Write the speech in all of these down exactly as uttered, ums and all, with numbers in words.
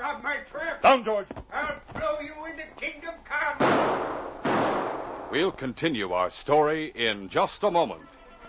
rob my trip. Down, George. I'll throw you into kingdom come. We'll continue our story in just a moment.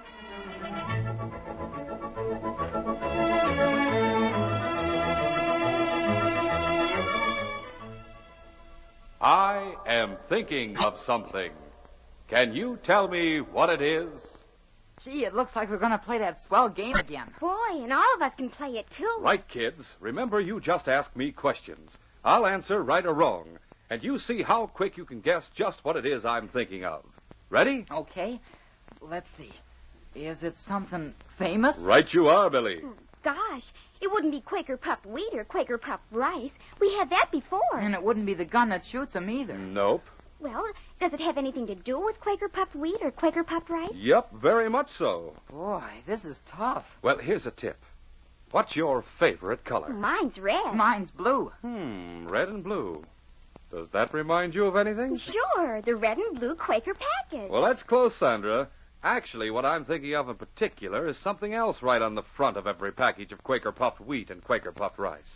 I am thinking of something. Can you tell me what it is? Gee, it looks like we're going to play that swell game again. Boy, and all of us can play it, too. Right, kids. Remember, you just ask me questions. I'll answer right or wrong, and you see how quick you can guess just what it is I'm thinking of. Ready? Okay. Let's see. Is it something famous? Right you are, Billy. Gosh, it wouldn't be Quaker Puffed Wheat or Quaker Puffed Rice. We had that before. And it wouldn't be the gun that shoots them either. Nope. Well, does it have anything to do with Quaker Puffed Wheat or Quaker Puffed Rice? Yep, very much so. Boy, this is tough. Well, here's a tip. What's your favorite color? Mine's red. Mine's blue. Hmm, red and blue. Does that remind you of anything? Sure, the red and blue Quaker package. Well, that's close, Sandra. Actually, what I'm thinking of in particular is something else right on the front of every package of Quaker Puffed Wheat and Quaker Puffed Rice.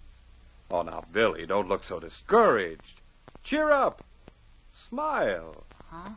Oh, now, Billy, don't look so discouraged. Cheer up. Smile. Huh?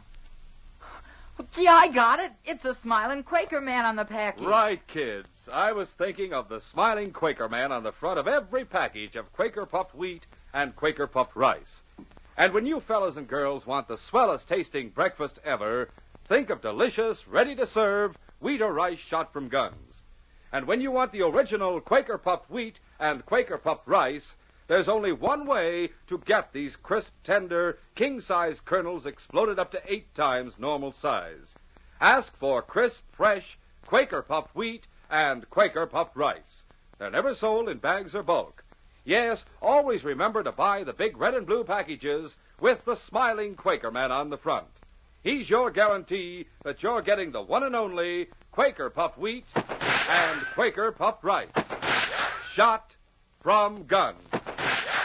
Well, gee, I got it. It's a smiling Quaker man on the package. Right, kids. I was thinking of the smiling Quaker man on the front of every package of Quaker Puffed Wheat and Quaker Puffed Rice. And when you fellas and girls want the swellest tasting breakfast ever, think of delicious, ready-to-serve wheat or rice shot from guns. And when you want the original Quaker Puffed Wheat and Quaker Puffed Rice, there's only one way to get these crisp, tender, king-size kernels exploded up to eight times normal size. Ask for crisp, fresh Quaker Puffed Wheat and Quaker Puffed Rice. They're never sold in bags or bulk. Yes, always remember to buy the big red and blue packages with the smiling Quaker man on the front. He's your guarantee that you're getting the one and only Quaker Puffed Wheat and Quaker Puffed Rice. Shot from guns.